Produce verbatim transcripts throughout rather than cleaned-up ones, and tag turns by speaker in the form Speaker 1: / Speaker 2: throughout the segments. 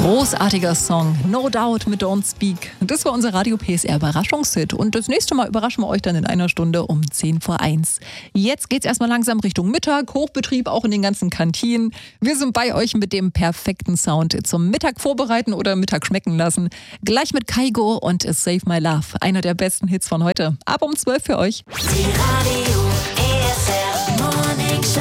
Speaker 1: Großartiger Song, No Doubt mit Don't Speak. Das war unser Radio P S R Überraschungshit. Und das nächste Mal überraschen wir euch dann in einer Stunde um zehn vor eins. Jetzt geht's erstmal langsam Richtung Mittag, Hochbetrieb auch in den ganzen Kantinen. Wir sind bei euch mit dem perfekten Sound zum Mittag vorbereiten oder Mittag schmecken lassen. Gleich mit Kaigo und Save My Love, einer der besten Hits von heute. Ab um zwölf für euch.
Speaker 2: Die Radio P S R Morning Show.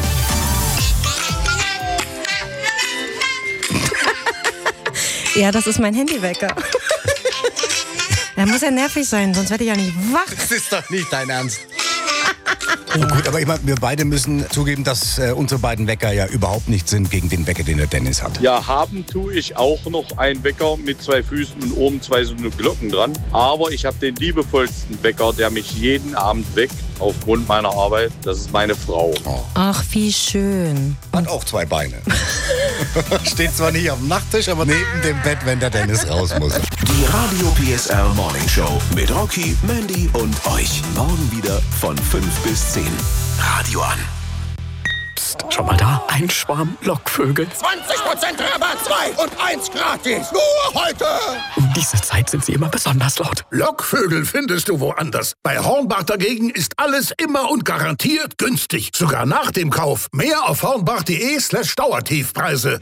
Speaker 3: Ja, das ist mein Handywecker. Der muss ja nervig sein, sonst werde ich ja nicht wach.
Speaker 4: Das ist doch nicht dein Ernst. Oh gut, aber ich meine, wir beide müssen zugeben, dass äh, unsere beiden Wecker ja überhaupt nicht sind gegen den Wecker, den der Dennis hat.
Speaker 5: Ja, haben tue ich auch noch einen Wecker mit zwei Füßen und oben zwei so eine Glocken dran. Aber ich habe den liebevollsten Wecker, der mich jeden Abend weckt, aufgrund meiner Arbeit. Das ist meine Frau.
Speaker 4: Oh.
Speaker 3: Ach, wie schön.
Speaker 4: Hat auch zwei Beine. Steht zwar nicht auf dem Nachttisch, aber neben dem Bett, wenn der Dennis raus muss.
Speaker 6: Die Radio P S R Morning Show mit Rocky, Mandy und euch. Morgen wieder von fünf bis zehn. Radio an.
Speaker 7: Psst, schau mal da. Ein Schwarm Lockvögel.
Speaker 8: zwanzig Prozent Rabatt, zwei und eins gratis. Nur heute.
Speaker 7: Um diese Zeit sind sie immer besonders laut.
Speaker 8: Lockvögel findest du woanders. Bei Hornbach dagegen ist alles immer und garantiert günstig. Sogar nach dem Kauf. Mehr auf hornbach.de slash Dauertiefpreise.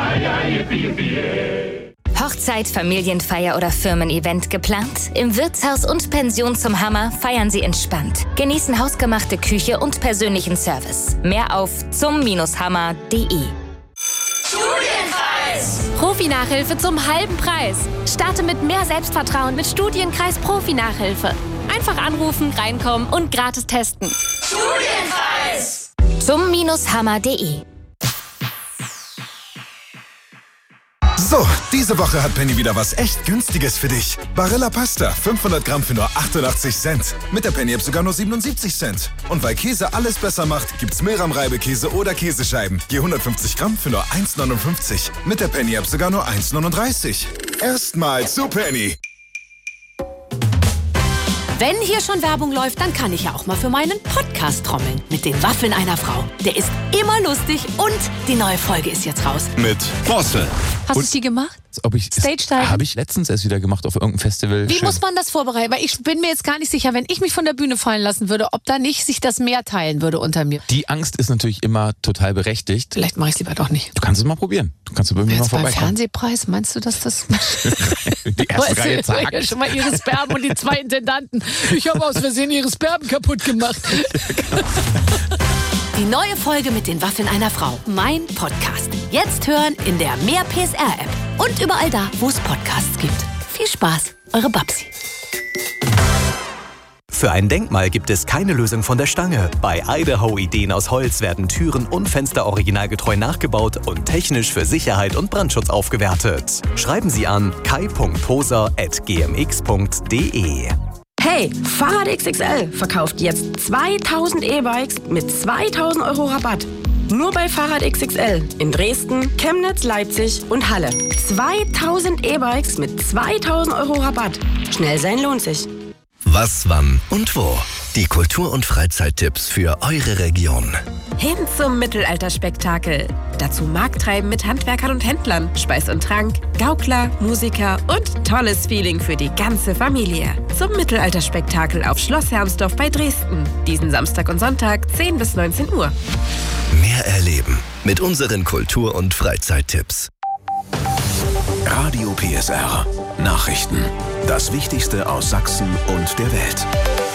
Speaker 9: Hochzeit, Familienfeier oder Firmen-Event geplant? Im Wirtshaus und Pension zum Hammer feiern Sie entspannt. Genießen hausgemachte Küche und persönlichen Service. Mehr auf zum Hammer punkt de.
Speaker 10: Studienkreis! Profi-Nachhilfe zum halben Preis. Starte mit mehr Selbstvertrauen mit Studienkreis Profi-Nachhilfe. Einfach anrufen, reinkommen und gratis testen.
Speaker 2: Studienkreis!
Speaker 9: zum Hammer punkt de.
Speaker 11: So, diese Woche hat Penny wieder was echt Günstiges für dich. Barilla Pasta, fünfhundert Gramm für nur achtundachtzig Cent. Mit der Penny-App sogar nur siebenundsiebzig Cent. Und weil Käse alles besser macht, gibt's Milram-Reibekäse oder Käsescheiben. Je hundertfünfzig Gramm für nur eins neunundfünfzig. Mit der Penny-App sogar nur eins neununddreißig. Erstmal zu Penny.
Speaker 12: Wenn hier schon Werbung läuft, dann kann ich ja auch mal für meinen Podcast trommeln. Mit den Waffeln einer Frau. Der ist immer lustig und die neue Folge ist jetzt raus.
Speaker 11: Mit Borstel.
Speaker 13: Hast du sie gemacht?
Speaker 14: Ob ich
Speaker 13: Stage-Dive?
Speaker 14: Habe ich letztens erst wieder gemacht auf irgendeinem Festival.
Speaker 13: Wie
Speaker 14: Schön.
Speaker 13: muss man das vorbereiten? Weil ich bin mir jetzt gar nicht sicher, wenn ich mich von der Bühne fallen lassen würde, ob da nicht sich das Meer teilen würde unter mir.
Speaker 14: Die Angst ist natürlich immer total berechtigt.
Speaker 13: Vielleicht mache ich es lieber doch nicht.
Speaker 14: Du kannst es mal probieren. Du kannst irgendwie mal
Speaker 13: Jetzt beim
Speaker 14: vorbeikommen.
Speaker 13: Fernsehpreis, meinst du, dass das...
Speaker 14: Die erste Reihe zagt.
Speaker 13: Ja, schon mal ihre Sperben und die zwei Intendanten. Ich habe aus Versehen ihre Sperben kaputt gemacht.
Speaker 12: Die neue Folge mit den Waffeln einer Frau. Mein Podcast. Jetzt hören in der Mehr P S R-App. Und überall da, wo es Podcasts gibt. Viel Spaß, eure Babsi.
Speaker 15: Für ein Denkmal gibt es keine Lösung von der Stange. Bei Idaho Ideen aus Holz werden Türen und Fenster originalgetreu nachgebaut und technisch für Sicherheit und Brandschutz aufgewertet. Schreiben Sie an kai punkt poser at g m x punkt de.
Speaker 16: Hey, Fahrrad X X L verkauft jetzt zweitausend E-Bikes mit zweitausend Euro Rabatt. Nur bei Fahrrad X X L in Dresden, Chemnitz, Leipzig und Halle. zweitausend E-Bikes mit zweitausend Euro Rabatt. Schnell sein lohnt sich.
Speaker 17: Was, wann und wo? Die Kultur- und Freizeittipps für eure Region.
Speaker 18: Hin zum Mittelalterspektakel. Dazu Markttreiben mit Handwerkern und Händlern, Speis und Trank, Gaukler, Musiker und tolles Feeling für die ganze Familie. Zum Mittelalterspektakel auf Schloss Hermsdorf bei Dresden. Diesen Samstag und Sonntag zehn bis neunzehn Uhr.
Speaker 17: Mehr erleben mit unseren Kultur- und Freizeittipps.
Speaker 6: Radio P S R. Nachrichten. Das Wichtigste aus Sachsen und der Welt.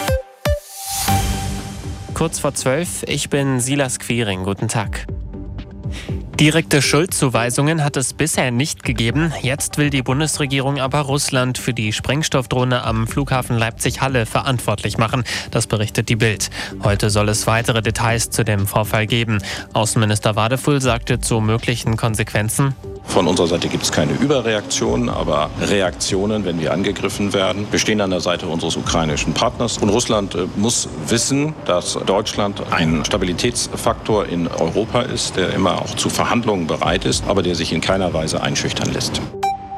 Speaker 19: Kurz vor zwölf, ich bin Silas Quiring. Guten Tag. Direkte Schuldzuweisungen hat es bisher nicht gegeben. Jetzt will die Bundesregierung aber Russland für die Sprengstoffdrohne am Flughafen Leipzig-Halle verantwortlich machen. Das berichtet die Bild. Heute soll es weitere Details zu dem Vorfall geben. Außenminister Wadefull sagte zu möglichen Konsequenzen:
Speaker 20: Von unserer Seite gibt es keine Überreaktionen, aber Reaktionen, wenn wir angegriffen werden. Wir stehen an der Seite unseres ukrainischen Partners. Und Russland äh, muss wissen, dass Deutschland ein Stabilitätsfaktor in Europa ist, der immer auch zu Verhandlungen bereit ist, aber der sich in keiner Weise einschüchtern lässt.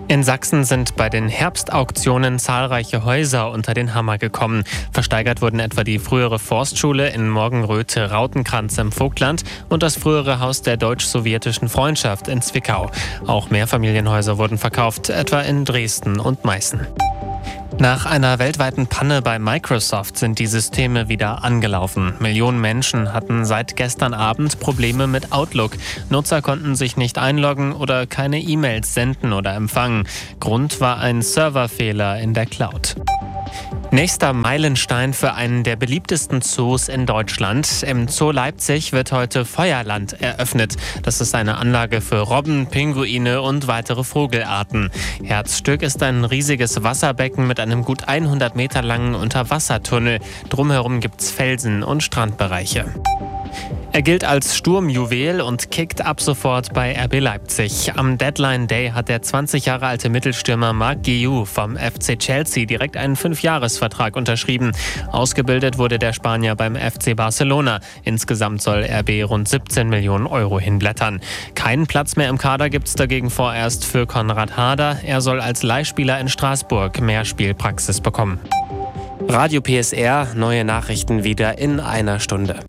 Speaker 19: In Sachsen sind bei den Herbstauktionen zahlreiche Häuser unter den Hammer gekommen. Versteigert wurden etwa die frühere Forstschule in Morgenröte-Rautenkranz im Vogtland und das frühere Haus der deutsch-sowjetischen Freundschaft in Zwickau. Auch Mehrfamilienhäuser wurden verkauft, etwa in Dresden und Meißen. Nach einer weltweiten Panne bei Microsoft sind die Systeme wieder angelaufen. Millionen Menschen hatten seit gestern Abend Probleme mit Outlook. Nutzer konnten sich nicht einloggen oder keine E-Mails senden oder empfangen. Grund war ein Serverfehler in der Cloud. Nächster Meilenstein für einen der beliebtesten Zoos in Deutschland. Im Zoo Leipzig wird heute Feuerland eröffnet. Das ist eine Anlage für Robben, Pinguine und weitere Vogelarten. Herzstück ist ein riesiges Wasserbecken mit einem gut hundert Meter langen Unterwassertunnel. Drumherum gibt's Felsen und Strandbereiche. Er gilt als Sturmjuwel und kickt ab sofort bei R B Leipzig. Am Deadline Day hat der zwanzig Jahre alte Mittelstürmer Marc Guiu vom F C Chelsea direkt einen Fünfjahresvertrag unterschrieben. Ausgebildet wurde der Spanier beim F C Barcelona. Insgesamt soll R B rund siebzehn Millionen Euro hinblättern. Keinen Platz mehr im Kader gibt's dagegen vorerst für Konrad Harder. Er soll als Leihspieler in Straßburg mehr Spielpraxis bekommen. Radio P S R, neue Nachrichten wieder in einer Stunde.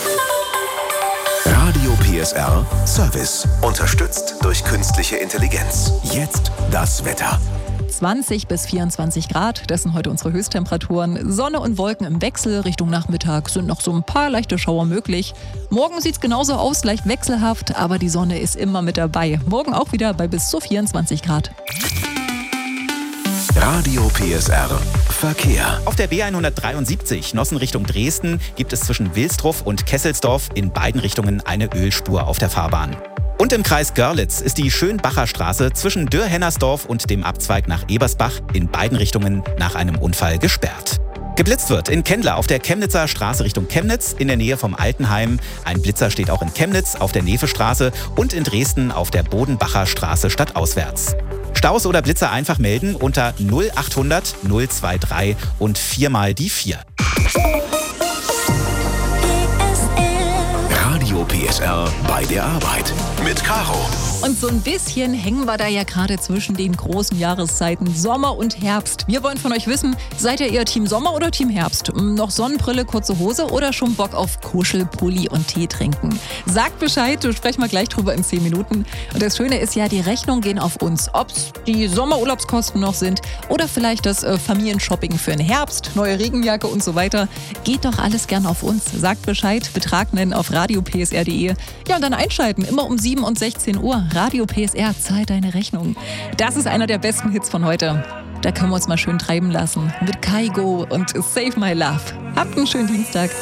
Speaker 6: Radio P S R Service. Unterstützt durch künstliche Intelligenz. Jetzt das Wetter.
Speaker 1: zwanzig bis vierundzwanzig Grad, das sind heute unsere Höchsttemperaturen. Sonne und Wolken im Wechsel, Richtung Nachmittag sind noch so ein paar leichte Schauer möglich. Morgen sieht es genauso aus, leicht wechselhaft, aber die Sonne ist immer mit dabei. Morgen auch wieder bei bis zu vierundzwanzig Grad.
Speaker 6: Radio P S R Verkehr.
Speaker 21: Auf der B hundertdreiundsiebzig Nossen Richtung Dresden gibt es zwischen Wilsdruff und Kesselsdorf in beiden Richtungen eine Ölspur auf der Fahrbahn. Und im Kreis Görlitz ist die Schönbacher Straße zwischen Dürr-Hennersdorf und dem Abzweig nach Ebersbach in beiden Richtungen nach einem Unfall gesperrt. Geblitzt wird in Kendler auf der Chemnitzer Straße Richtung Chemnitz in der Nähe vom Altenheim. Ein Blitzer steht auch in Chemnitz auf der Nefestraße und in Dresden auf der Bodenbacher Straße stadtauswärts. Staus oder Blitzer einfach melden unter null achthundert null drei drei und viermal die vier.
Speaker 6: Radio P S R bei der Arbeit mit Caro.
Speaker 1: Und so ein bisschen hängen wir da ja gerade zwischen den großen Jahreszeiten Sommer und Herbst. Wir wollen von euch wissen, seid ihr eher Team Sommer oder Team Herbst? Noch Sonnenbrille, kurze Hose oder schon Bock auf Kuschelpulli und Tee trinken? Sagt Bescheid, sprechen wir gleich drüber in zehn Minuten. Und das Schöne ist ja, die Rechnungen gehen auf uns. Ob es die Sommerurlaubskosten noch sind oder vielleicht das äh, Familienshopping für den Herbst, neue Regenjacke und so weiter. Geht doch alles gern auf uns. Sagt Bescheid, Betrag nennen auf radio p s r punkt d e. Ja, und dann einschalten, immer um sieben und sechzehn Uhr. Radio P S R, zahl deine Rechnung. Das ist einer der besten Hits von heute. Da können wir uns mal schön treiben lassen mit Kaigo und Save My Love. Habt einen schönen Dienstag.